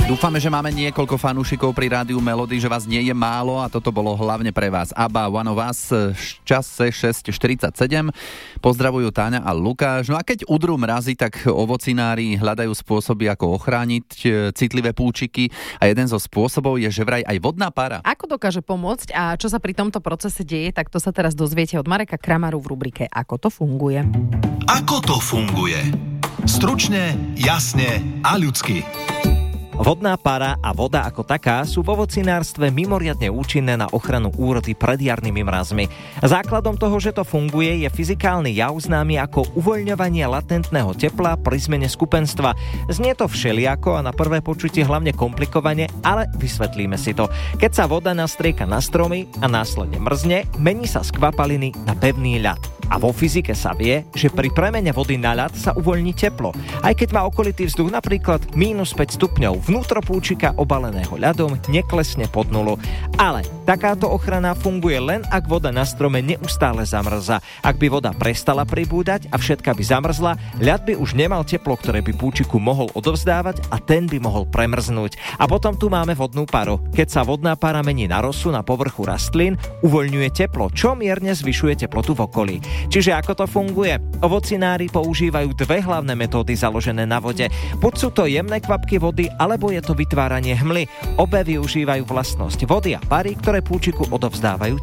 Dúfame, že máme niekoľko fanúšikov pri Rádiu Melody, že vás nie je málo a toto bolo hlavne pre vás. ABBA, One of Us, v čase 6.47. Pozdravujú Táňa a Lukáš. No a keď udrú mrazy, tak ovocinári hľadajú spôsoby, ako ochrániť citlivé púčiky a jeden zo spôsobov je, že vraj aj vodná para. Ako dokáže pomôcť a čo sa pri tomto procese deje, tak to sa teraz dozviete od Mareka Kramaru v rubrike Ako to funguje. Ako to funguje? Stručne, jasne a ľudsky. Vodná para a voda ako taká sú v ovocinárstve mimoriadne účinné na ochranu úrody pred jarnými mrazmi. Základom toho, že to funguje, je fyzikálny jav známy ako uvoľňovanie latentného tepla pri zmene skupenstva. Znie to všeliako a na prvé počutie hlavne komplikovane, ale vysvetlíme si to. Keď sa voda nastrieka na stromy a následne mrzne, mení sa z kvapaliny na pevný ľad. A vo fyzike sa vie, že pri premene vody na ľad sa uvoľní teplo. Aj keď má okolitý vzduch napríklad -5 stupňov, vnútro púčika obaleného ľadom neklesne pod nulu. Ale takáto ochrana funguje len, ak voda na strome neustále zamrzá. Ak by voda prestala pribúdať a všetka by zamrzla, ľad by už nemal teplo, ktoré by púčiku mohol odovzdávať a ten by mohol premrznúť. A potom tu máme vodnú paru. Keď sa vodná para mení na rosu na povrchu rastlín, uvoľňuje teplo, čo mierne zvyšuje teplotu v okolí. Čiže ako to funguje? Ovocinári používajú dve hlavné metódy založené na vode. Buď sú to jemné kvapky vody, alebo je to vytváranie hmly. Obe využívajú vlastnosť vody a pary, ktoré púčiku odovzdávajú